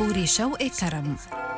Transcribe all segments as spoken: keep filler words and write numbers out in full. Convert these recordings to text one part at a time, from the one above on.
خوري شوقي كرم.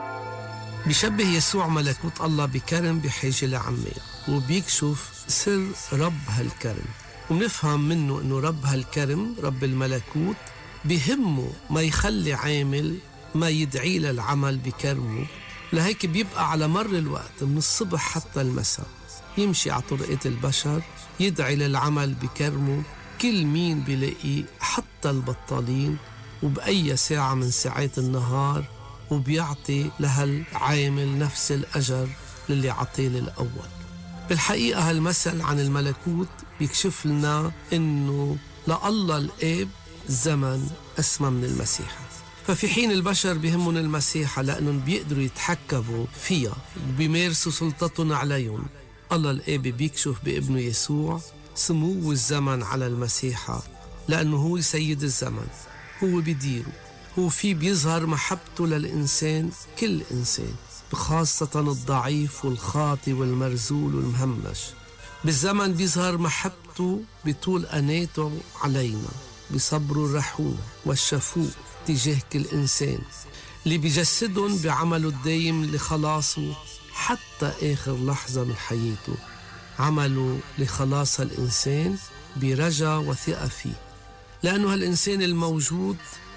بيشبه يسوع ملكوت الله بكرم بحاجة لعمال، وبيكشف سر رب هالكرم، ونفهم منه أنه رب هالكرم رب الملكوت بيهمه ما يخلي عامل ما يدعي للعمل بكرمه. لهيك بيبقى على مر الوقت من الصبح حتى المساء يمشي على طرقات البشر يدعي للعمل بكرمه كل مين بيلاقيه حتى البطالين، وبأي ساعة من ساعات النهار، وبيعطي لهالعامل نفس الأجر للي عطيه للأول. بالحقيقة هالمثل عن الملكوت بيكشف لنا إنه لله الآب زمن أسمى من المسيحة. ففي حين البشر بيهمون المسيحة لأنهم بيقدروا يتحكموا فيها وبيمارسوا سلطتهم عليهم، الله الآب بيكشف بابنه يسوع سمو الزمن على المسيحة، لأنه هو سيد الزمن، هو بيديره، هو فيه بيظهر محبته للإنسان، كل إنسان، بخاصة الضعيف والخاطي والمرزول والمهمش. بالزمن بيظهر محبته بطول أناته علينا، بصبره الرحوم والشفوق تجاه كل إنسان اللي بيجسدهم بعمله الدايم لخلاصه حتى آخر لحظة من حياته. عمله لخلاص الإنسان برجاء وثقة فيه، لأنه هالإنسان الموجود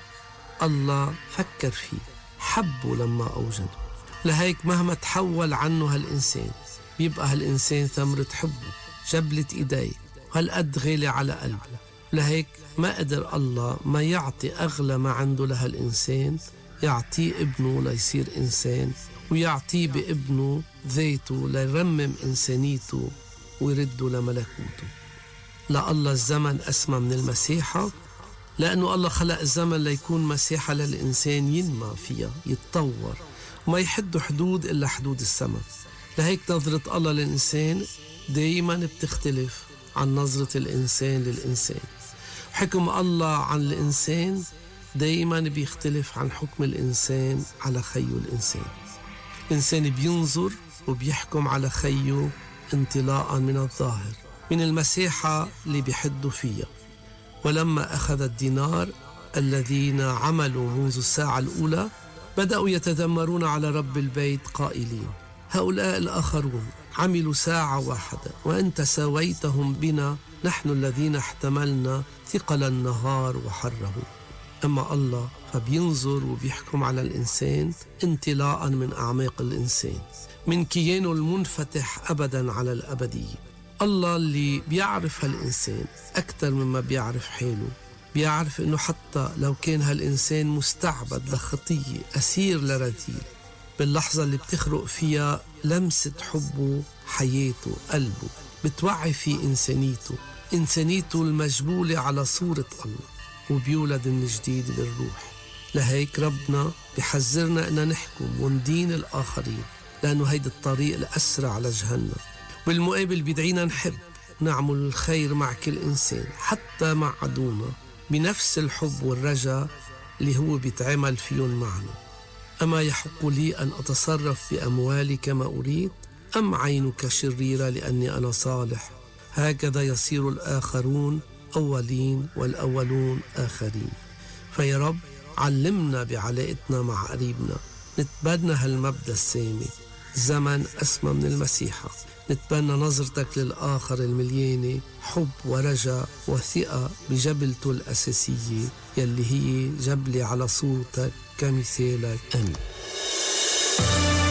الله فكر فيه، حبه لما أوجده. لهيك مهما تحول عنه هالإنسان بيبقى هالإنسان ثمرة حبه، جبلة إيديه، هالقد غالي على قلبه. لهيك ما قدر الله ما يعطي أغلى ما عنده لهالإنسان، يعطيه ابنه ليصير إنسان، ويعطيه بابنه ذاته ليرمم إنسانيته ويرده لملكوته. لا الله الزمن أسمى من المسيحة، لأنه الله خلق الزمن ليكون مسيحة للإنسان ينمى فيها، يتطور، وما يحد حدود إلا حدود السماء. لهيك نظرة الله للإنسان دايما بتختلف عن نظرة الإنسان للإنسان. حكم الله عن الإنسان دايما بيختلف عن حكم الإنسان على خيه الإنسان. الإنسان بينظر وبيحكم على خيه انطلاقا من الظاهر، من المسيحة اللي بيحدوا فيها. ولما أخذ الدينار الذين عملوا منذ الساعة الأولى بدأوا يتذمرون على رب البيت قائلين: هؤلاء الآخرون عملوا ساعة واحدة وأنت ساويتهم بنا نحن الذين احتملنا ثقل النهار وحره. أما الله فبينظر وبيحكم على الإنسان انطلاقا من أعماق الإنسان، من كيانه المنفتح أبدا على الأبدية. الله اللي بيعرف هالإنسان أكثر مما بيعرف حاله، بيعرف إنه حتى لو كان هالإنسان مستعبد لخطية، أسير لرذيل، باللحظة اللي بتخرق فيها لمسة حبه، حياته، قلبه بتوعي في إنسانيته، إنسانيته المجبولة على صورة الله، وبيولد من جديد بالروح. لهيك ربنا بحذرنا إن نحكم وندين الآخرين، لأنه هيدا الطريق الأسرع لجهنم. بالمقابل بيدعينا نحب، نعمل الخير مع كل إنسان حتى مع عدونا بنفس الحب والرجاء اللي هو بيتعامل فيهم معنا. أما يحق لي أن أتصرف بأموالي كما أريد، أم عينك شريرة لأني أنا صالح؟ هكذا يصير الآخرون أولين والأولون آخرين. فيا رب علمنا بعلاقتنا مع قريبنا نتبنى هالمبدأ السامي، زمن أسمى من المسيحة. نتبنى نظرتك للآخر المليانة حب ورجاء وثقة بجبلته الأساسية يلي هي جبلة على صورتك كمثالك. آمين.